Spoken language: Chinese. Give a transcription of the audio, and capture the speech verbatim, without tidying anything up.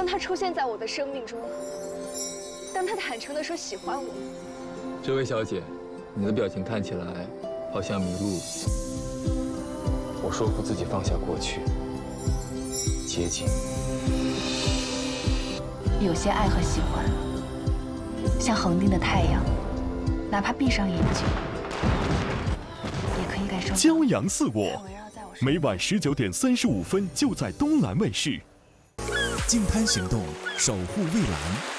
他出现在我的生命中了，当他坦诚地说喜欢我。 这位小姐，你的表情看起来好像迷路。 我说服自己放下过去，接近。 有些爱和喜欢，像恒定的太阳，哪怕闭上眼睛，也可以感受到。 骄阳似我，每晚十九点三十五分就在东南卫视。 净滩行动，守护蔚蓝。